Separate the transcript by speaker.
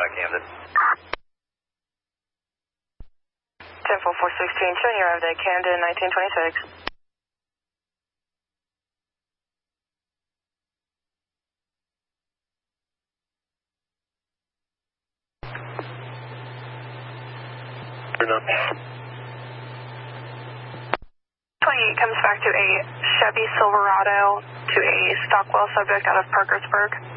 Speaker 1: Camden.
Speaker 2: 10-4-4-16, showing you arrived at Camden, 1926.
Speaker 1: No.
Speaker 2: 28 comes back to a Chevy Silverado to a Stockwell subject out of Parkersburg.